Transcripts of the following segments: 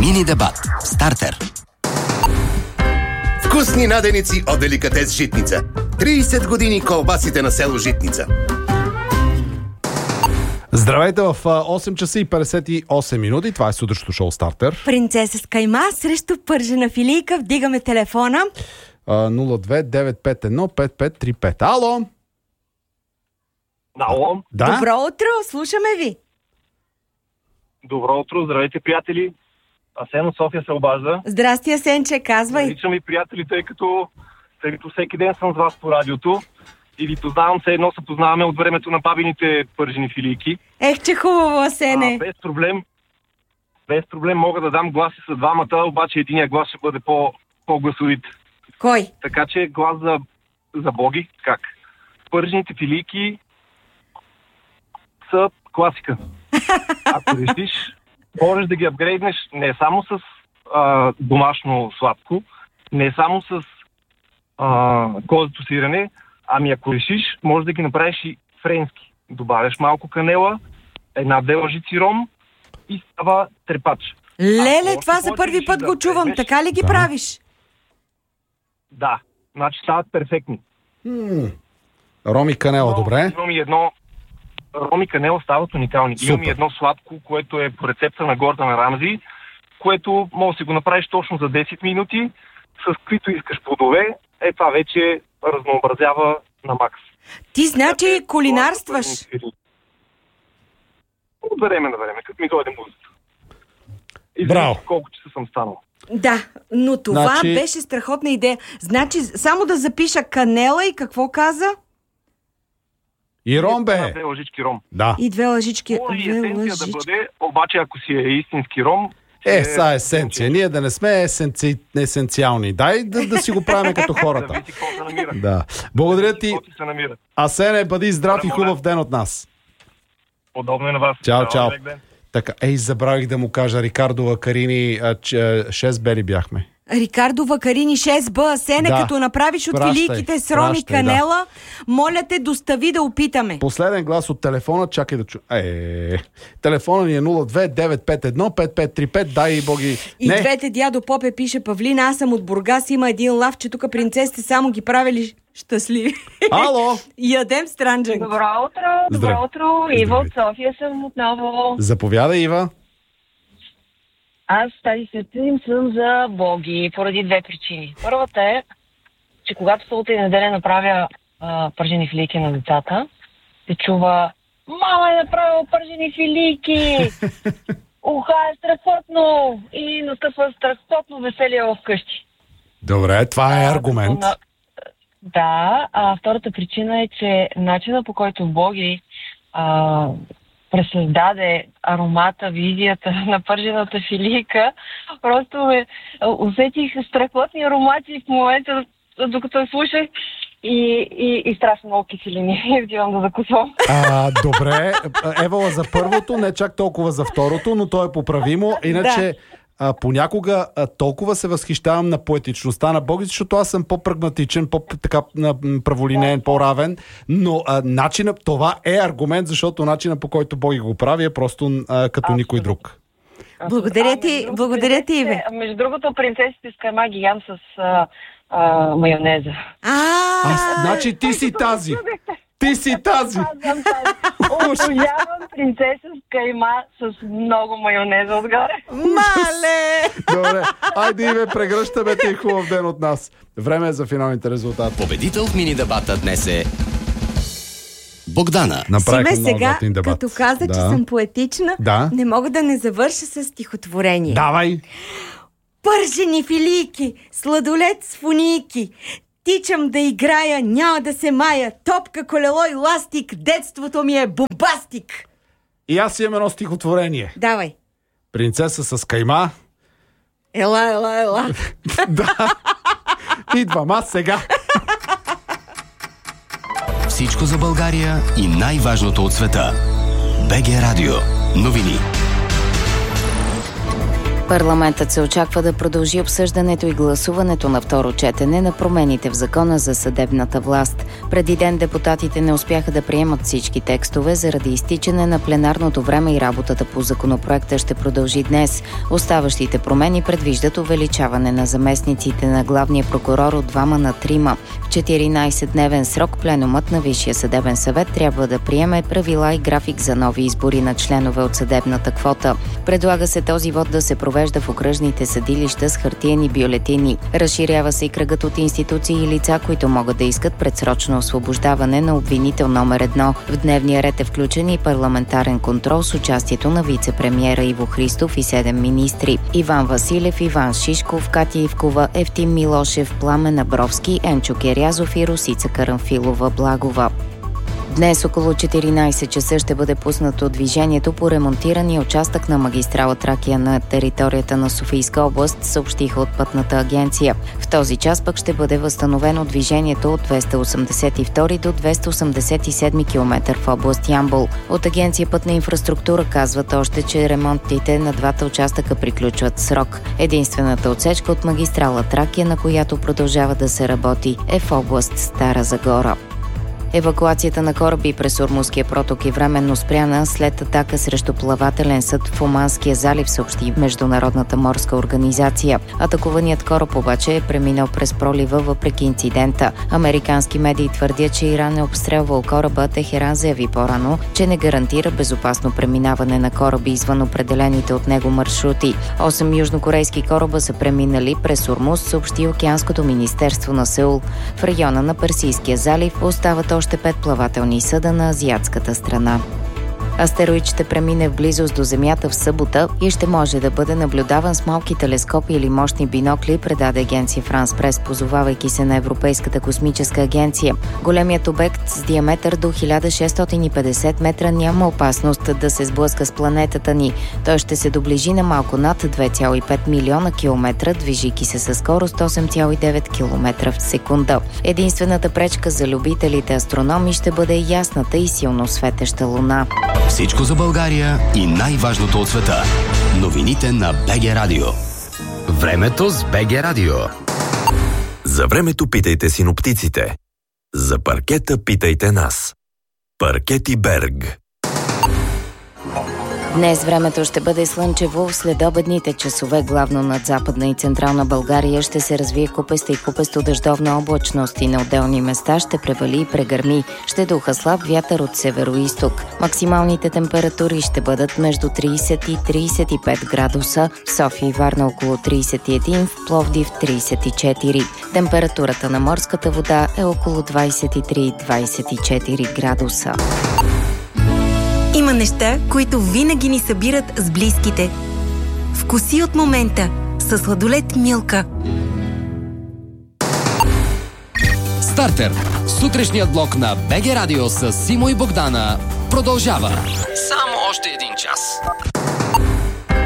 Мини дебат. Стартер. Вкусни наденици от деликатес Житница. 30 години колбасите на село Житница. Здравейте в 8 часа и 58 минути. Това е сутрешното шоу Стартер. Принцеса с кайма срещу пържена филийка. Вдигаме телефона. 02-951-5535. Ало? Ало? Да? Добро утро, слушаме ви. Добро утро, здравейте, приятели. Асен от София се обажда. Здрасти, Асенче, казвай. Наричам ви приятели, тъй като всеки ден съм с вас по радиото и ви познавам, все едно се познаваме от времето на бабините пържени филийки. Ех, че хубаво, Асене. Без проблем мога да дам гласи с двамата, обаче единия глас ще бъде по-гласовит. Кой? Така че глас за Боги. Как? Пържените филийки са класика. Ако решиш, можеш да ги апгрейднеш не само с домашно сладко, не само с козето сирене, ами ако решиш, можеш да ги направиш и френски. Добавяш малко канела, 1-2 лъжици ром и става трепач. Леле, това за първи път го чувам. Така ли ги правиш? Да, значи стават перфектни. Ром и канела, добре. Ром и канела стават уникални. Супер. Имам и едно сладко, което е по рецепта на Гордан Рамзи, което може да си го направиш точно за 10 минути, с които искаш плодове. Това вече разнообразява на макс. Ти значи кулинарстваш. От време на време, като ми дойде музика. Браво. Колко часа съм станал. Да, но това беше страхотна идея. Значи, само да запиша канела и какво каза? И ром, бе. 2 лъжички ром. Да. И 2 лъжички. Може и есенция да бъде, обаче ако си е истински ром... Са есенция. Ние да не сме есенциални. Дай да си го правим като хората. Зависи какво се намира. Да. Благодаря ти. Асене, бъди здрав и хубав ден от нас. Подобно и на вас. Чао. Така, забравих да му кажа, Рикардо Вакарини, 6 бели бяхме. Рикардо Вакарини 6Б, Асене, като направиш от филийките с ром и канела, моля те, достави да опитаме. Последен глас от телефона, чакай да чу. Телефона ни е 02-951-5535, дай Боги. И двете дядо Попе пише Павлина, аз съм от Бургас, има един лав, че тук принцесите само ги правили щастливи. Ало! Ядем странджанки. Добро утро. Ива от София съм отново. Заповядай, Ива. Аз тази сутрин съм за Боги поради 2 причини. Първата е, че когато събота и неделя направя пържени филийки на децата, се чува: мама е направила пържени филийки! Уха, е страхотно! И настъпва страхотно веселие вкъщи. Добре, това е аргумент. Да, втората причина е, че начина, по който Боги пресъздаде аромата, визията на пържената филийка, просто усетих страхотни аромати в момента, докато я слушах, и страшно много киселини. Взимам да закусвам. Добре, евала за първото, не чак толкова за второто, но то е поправимо. Иначе понякога толкова се възхищавам на поетичността на Боги, защото аз съм по-прагматичен, по-така праволинеен, по-равен, но това е аргумент, защото начинът, по който Боги го прави, е просто като никой друг. Благодаря ти, Иве. Между другото, принцесите с кайма ги ям с майонеза. Значи ти си тази! Ти си тази! Обожавам принцеса с кайма с много майонеза отгоре. Мале! Добре, айде, Иве, прегръщаме ти хубав ден от нас. Време е за финалните резултати. Победител в мини дебата днес е Богдана. Направихме Симе, сега, дебат. като каза, че съм поетична, не мога да не завърша с стихотворение. Давай! Пържени филийки, сладолет с фунийки. Тичам да играя, няма да се мая. Топка, колело и ластик, детството ми е бомбастик. И аз имам едно стихотворение. Давай. Принцеса с кайма. Ела. Да. Идвам аз сега. Всичко за България и най-важното от света. БГ Радио. Новини. Парламентът се очаква да продължи обсъждането и гласуването на второ четене на промените в закона за съдебната власт. Преди ден депутатите не успяха да приемат всички текстове заради изтичане на пленарното време и работата по законопроекта ще продължи днес. Оставащите промени предвиждат увеличаване на заместниците на главния прокурор от 2 на 3. В 14-дневен срок пленумът на Висшия съдебен съвет трябва да приеме правила и график за нови избори на членове от съдебната квота. Предлага се този вод да се провежда в окръжните съдилища с хартиени бюлетини. Разширява се и кръгът от институции и лица, които могат да искат предсрочно освобождаване на обвинител номер 1. В дневния ред е включен и парламентарен контрол с участието на вице-премиера Иво Христов и 7 министри. Иван Василев, Иван Шишков, Катя Ивкова, Евтим Милошев, Пламен Абровски, Енчо Керязов и Росица Карамфилова-Благова. Днес около 14 часа ще бъде пуснато движението по ремонтирания участък на магистрала Тракия на територията на Софийска област, съобщиха от Пътната агенция. В този час пък ще бъде възстановено движението от 282 до 287 км в област Ямбол. От Агенция Пътна инфраструктура казват още, че ремонтите на двата участъка приключват срок. Единствената отсечка от магистрала Тракия, на която продължава да се работи, е в област Стара Загора. Евакуацията на кораби през Ормузския проток е временно спряна след атака срещу плавателен съд в Оманския залив, съобщи Международната морска организация. Атакуваният кораб обаче е преминал през пролива въпреки инцидента. Американски медии твърдят, че Иран е обстрелвал кораба. Техеран заяви по-рано, че не гарантира безопасно преминаване на кораби извън определените от него маршрути. 8 южнокорейски кораба са преминали през Ормуз, съобщи Океанското министерство на Сеул. В района на Персийския залив остават още 5 плавателни съда на азиатската страна. Астероид ще премине в близост до Земята в събота и ще може да бъде наблюдаван с малки телескопи или мощни бинокли, предаде агенция Франс Прес, позовавайки се на Европейската космическа агенция. Големият обект с диаметър до 1650 метра няма опасност да се сблъска с планетата ни. Той ще се доближи на малко над 2,5 милиона километра, движейки се със скорост 8,9 км в секунда. Единствената пречка за любителите астрономи ще бъде ясната и силно светеща луна. Всичко за България и най-важното от света. Новините на БГ Радио. Времето с БГ Радио. За времето питайте синоптиците. За паркета питайте нас. Паркети Берг. Днес времето ще бъде слънчево. В следобедните часове, главно над Западна и Централна България, ще се развие купеста и купесто-дъждовна облачност и на отделни места ще превали и прегърми. Ще духа слаб вятър от северо-изток. Максималните температури ще бъдат между 30 и 35 градуса. В София и Варна около 31, в Пловдив 34. Температурата на морската вода е около 23-24 градуса. Има неща, които винаги ни събират с близките. Вкуси от момента със сладолед Милка. Стартер. Сутрешният блок на БГ Радио с Симо и Богдана продължава. Само още един час.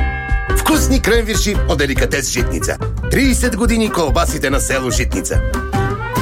Вкусни кренвирши от деликатес Житница. 30 години колбасите на село Житница.